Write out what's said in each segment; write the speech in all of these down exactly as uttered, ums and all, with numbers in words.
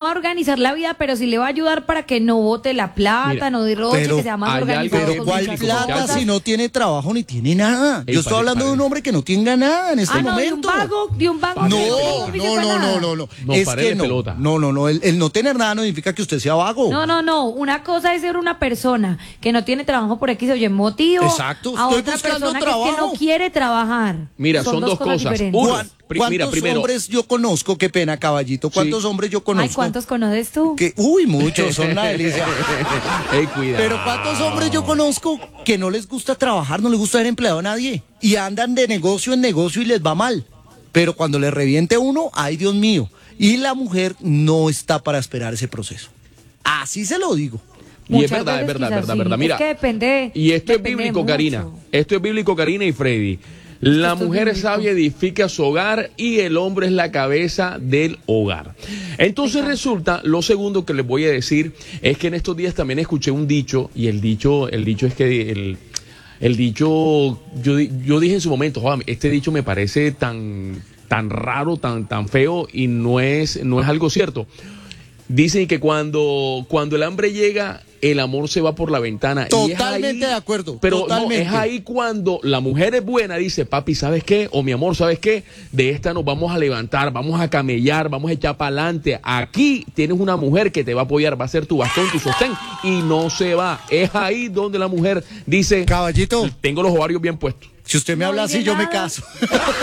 va a organizar la vida, pero sí le va a ayudar para que no bote la plata, Mira, no derroche, pero que sea más hay organizado. algo- Pero con ¿cuál muchas plata cosas. si no tiene trabajo ni tiene nada? Ey, Yo estoy pare, hablando de pare. un hombre que no tenga nada en este Ah, no, de un momento. vago, de un vago. No, que no, sirve no, para no, nada. no, no. No, Es pare que de no. pelota. No, no, no. El, el no tener nada no significa que usted sea vago. No, no, no. Una cosa es ser una persona que no tiene trabajo por X o Y motivo. Exacto, A estoy otra buscando persona que es que trabajo. no quiere trabajar. Mira, son dos cosas. diferentes. Uno, ¿Cuán- pri- ¿Cuántos mira, primero- hombres yo conozco? Qué pena, caballito. ¿Cuántos Sí. hombres yo conozco? Ay, ¿cuántos conoces tú? Que, uy, muchos, son una delicia. Ey, cuidado. Pero ¿cuántos hombres yo conozco que no les gusta trabajar, no les gusta ser empleado a nadie? Y andan de negocio en negocio y les va mal. Pero cuando le reviente uno, ay, Dios mío. Y la mujer no está para esperar ese proceso. Así se lo digo. Y es Muchas verdad, es veces verdad, quizás verdad, sí. verdad. Mira, Es que depende. y esto es depende bíblico, mucho. Karina. Esto es bíblico, Karina y Freddy. La Esto es mujer bíblico. sabia edifica su hogar y el hombre es la cabeza del hogar. Entonces resulta, lo segundo que les voy a decir es que en estos días también escuché un dicho, y el dicho, el dicho es que el, el dicho, yo, di- yo dije en su momento, "Joder, este dicho me parece tan, tan raro, tan, tan feo, y no es, no es algo cierto. Dicen que cuando, cuando el hambre llega, el amor se va por la ventana. Y es Totalmente ahí- de acuerdo, Pero totalmente. no, es ahí cuando la mujer es buena, dice, papi, ¿sabes qué? O mi amor, ¿sabes qué? De esta nos vamos a levantar, vamos a camellar, vamos a echar para adelante. Aquí tienes una mujer que te va a apoyar, va a ser tu bastón, tu sostén, y no se va. Es ahí donde la mujer dice, Caballito, tengo los ovarios bien puestos. si usted me No habla dije así, yo me nada. caso.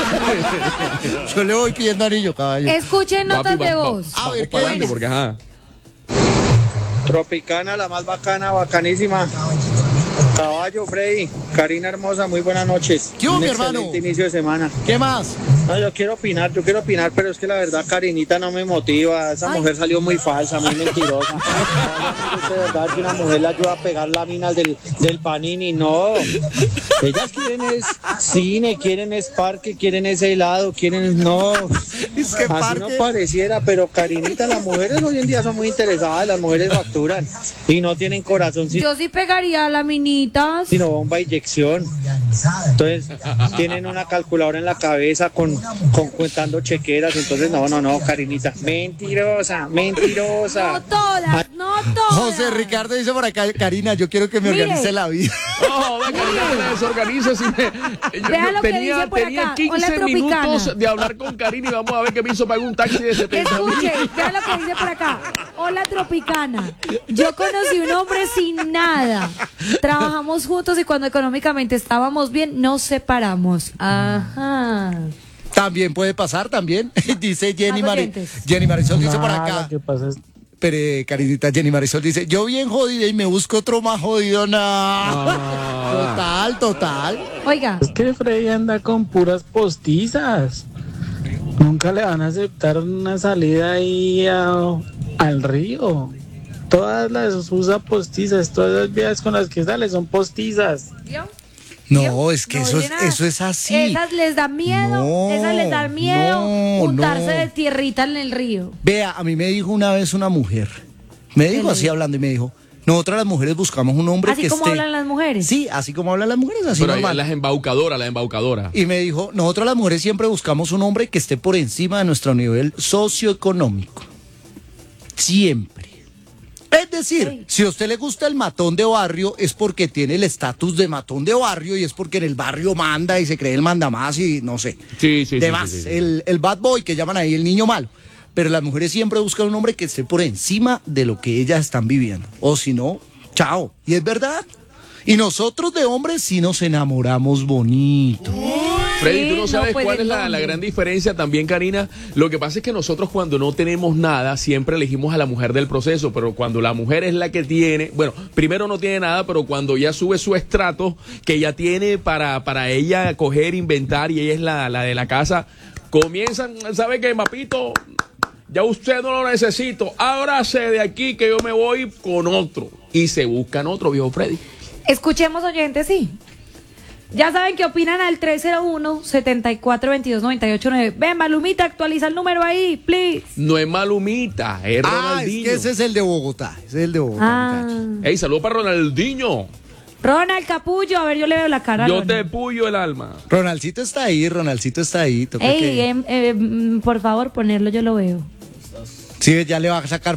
Yo le voy pidiendo anillo, caballito. Escuchen notas Papi, de va- va- voz. A vamos ver, para ¿qué adelante, dice? porque ajá. Tropicana, la más bacana, bacanísima. Caballo, Freddy, Karina hermosa, muy buenas noches. ¿Qué hubo, Un mi hermano? excelente inicio de semana. ¿Qué más? No, yo quiero opinar, yo quiero opinar, pero es que la verdad Karinita no me motiva. Esa Ay. mujer salió muy falsa, muy mentirosa. No, de verdad que una mujer le ayuda a pegar láminas del, del Panini, no. Ellas quieren es cine, quieren es parque, quieren es helado, quieren es no. Es que Así parque- no pareciera, pero Karinita, las mujeres hoy en día son muy interesadas, las mujeres facturan y no tienen corazón, Yo sí pegaría laminitas. sino bomba inyección. Entonces tienen una calculadora en la cabeza con, con contando chequeras. Entonces no, no, no, Karinita, mentirosa, No mentirosa. todas, no todas. José Ricardo dice por acá, Karina, yo quiero que me Mire. organice la vida. No, venga, Karina, me desorganiza. Si me, yo- Vea yo lo que tenía, dice por tenía acá. quince Hola, Tropicana. minutos de hablar con Karina y vamos a ver qué me hizo pagar un taxi de setenta mil. Escuche, vea lo que dice por acá. Hola, Tropicana. Yo conocí un hombre sin nada. Trabajamos juntos y cuando económicamente estábamos bien, nos separamos. Ajá. También puede pasar, también. Dice Jenny Más Mari oyentes. Jenny Marisol, dice por Ah, acá. lo que pasa es Pero, eh, Karinita, Jenny Marisol dice, yo bien jodida y me busco otro más jodido, no. Ah. Total, total. Oiga, Es que Freddy anda con puras postizas. Nunca le van a aceptar una salida ahí a- al río. Todas las usa postizas, todas las vías con las que sale son postizas. ¿vio? No, es que No eso es, dice nada. eso es así. Esas les da miedo, No, esas les da miedo no, untarse no. de tierrita en el río. Vea, a mí me dijo una vez una mujer, me dijo ¿Qué le así dijo? hablando y me dijo, nosotras las mujeres buscamos un hombre Así que como esté... hablan las mujeres. Sí, así como hablan las mujeres, así Pero ahí normal. las embaucadoras, las embaucadoras. Y me dijo, nosotras las mujeres siempre buscamos un hombre que esté por encima de nuestro nivel socioeconómico. Siempre. Es decir, Sí. si a usted le gusta el matón de barrio, es porque tiene el estatus de matón de barrio y es porque en el barrio manda y se cree el mandamás y no sé. Sí, sí, sí, Demás, sí, sí, sí. El, el bad boy que llaman ahí el niño malo. Pero las mujeres siempre buscan un hombre que esté por encima de lo que ellas están viviendo. O si no, chao. Y es verdad. Y nosotros de hombres sí nos enamoramos bonito. Freddy, tú no Sí, sabes no, pues, cuál es la, ¿de la dónde? gran diferencia también, Karina. Lo que pasa es que nosotros cuando no tenemos nada, siempre elegimos a la mujer del proceso, pero cuando la mujer es la que tiene, bueno, primero no tiene nada, pero cuando ya sube su estrato, que ya tiene para, para ella coger, inventar, y ella es la, la de la casa, comienzan, ¿sabe qué, Mapito? Ya usted no lo necesito, ahora sé de aquí que yo me voy con otro. Y se buscan otro, viejo Freddy. Escuchemos oyentes, sí. Ya saben qué opinan al tres cero uno, siete cuatro dos dos, nueve ocho nueve. Ven, Malumita, actualiza el número ahí, please. No es Malumita, es Ah, es Ronaldinho. que ese es el de Bogotá. Ese es el de Bogotá, Ah, muchacho. Ey, saludo para Ronaldinho. Ronald Capullo, a ver, yo le veo la cara. a Yo te Ronald. puyo el alma. Ronaldcito está ahí, Ronaldcito está ahí. Toca Ey, que- em, em, por favor, ponerlo, yo lo veo. Sí, ya le va a sacar